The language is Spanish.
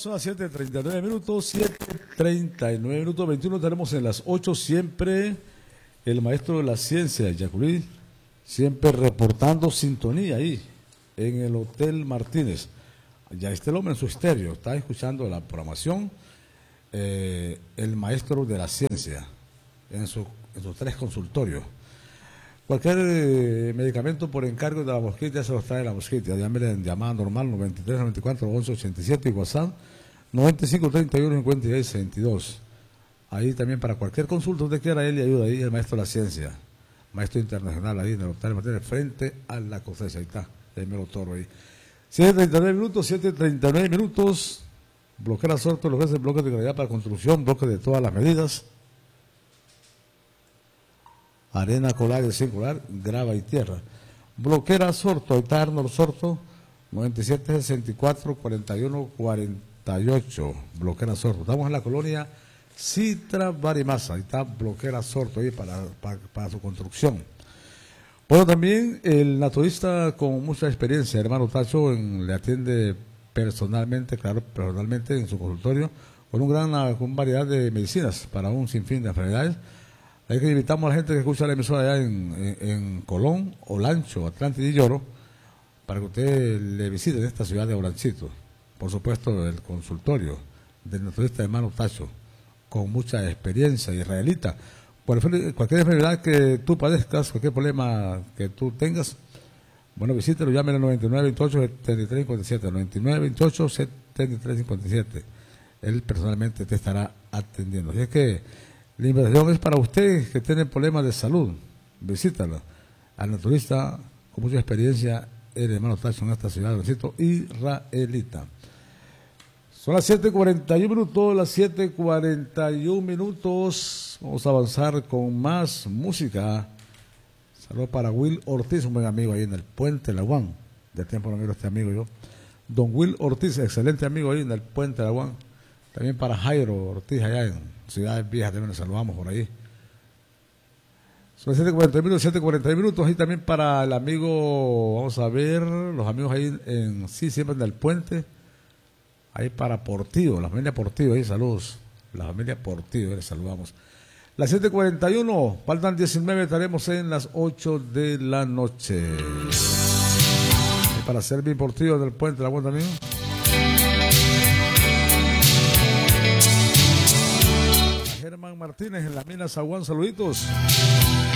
son las 7:39 minutos, 7:39 minutos, 21 tenemos en las 8 siempre el maestro de la ciencia, Yaculí, siempre reportando sintonía ahí, en el Hotel Martínez. Ya está el hombre en su estéreo, está escuchando la programación, el maestro de la ciencia, en sus 3 consultorios. Cualquier medicamento por encargo de la Mosquita se los trae la Mosquita. Llámele en llamada normal 93 94 11 87 y WhatsApp 95 31 56 62. Ahí también para cualquier consulta usted quiera, él le ayuda ahí, el maestro de la ciencia, maestro internacional ahí en el Hotel Martínez, frente a la cosecha. Ahí está, el mero toro ahí. 7:39 minutos, 7:39 minutos. Bloquea Sorto, lo que es el bloque de calidad para construcción, bloque de todas las medidas. Arena colar y circular, grava y tierra. Bloquera Sorto, ahí está Arnold Sorto, 97 64 41 48. Bloquera Sorto. Estamos en la colonia Citra Barimasa, ahí está Bloquera Sorto ahí para su construcción. Bueno, también el naturista con mucha experiencia, hermano Tacho, le atiende personalmente, claro, personalmente en su consultorio, con con variedad de medicinas para un sinfín de enfermedades. Ahí que invitamos a la gente que escucha la emisora allá en Colón, Olancho, Atlántida y Lloro, para que usted le visite en esta ciudad de Olanchito. Por supuesto, el consultorio del naturista hermano Tacho, con mucha experiencia israelita. Cualquier enfermedad que tú padezcas, cualquier problema que tú tengas, bueno, visítelo, llame al 9928-7357, 9928-7357. Él personalmente te estará atendiendo. Así es que la invitación es para usted que tiene problemas de salud. Visítalo al naturista con mucha experiencia, el hermano Tacho, en esta ciudad de israelita. Son las 7:41 minutos, las 7:41 minutos. Vamos a avanzar con más música. Saludos para Will Ortiz, un buen amigo ahí en el Puente Laguán. De tiempo no miro a este amigo yo. Don Will Ortiz, excelente amigo ahí en el Puente Laguán. También para Jairo Ortiz allá en Ciudades Viejas, también nos saludamos por ahí. Son 7:40 minutos, 7:40 minutos. Y también para el amigo, vamos a ver, los amigos ahí siempre en el Puente. Ahí para Portillo, la familia Portillo, ahí saludos. La familia Portillo, les saludamos. Las 7:41, faltan 19, estaremos en las 8 de la noche. Y para Servin Portillo del Puente, la buena también. Germán Martínez en la mina Zaguán, saluditos.